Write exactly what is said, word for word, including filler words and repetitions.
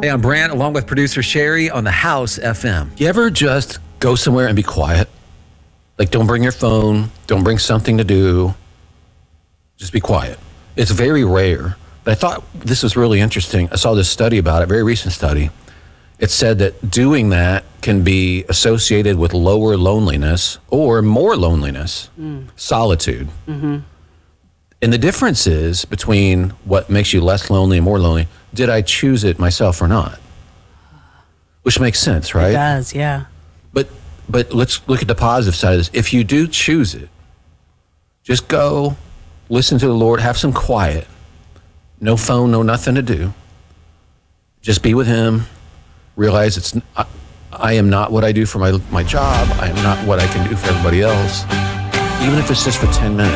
Hey, I'm Brant, along with producer Sherry on the House F M. You ever just go somewhere and be quiet? Like, don't bring your phone, don't bring something to do. Just be quiet. It's very rare. But I thought this was really interesting. I saw this study about it, very recent study. It said that doing that can be associated with lower loneliness or more loneliness, mm. solitude. Mm-hmm. And the difference is between what makes you less lonely and more lonely, did I choose it myself or not? Which makes sense, right? It does, yeah. But but let's look at the positive side of this. If you do choose it, just go, listen to the Lord, have some quiet. No phone, no nothing to do. Just be with him. Realize it's I, I am not what I do for my my job. I am not what I can do for everybody else. Even if it's just for ten minutes.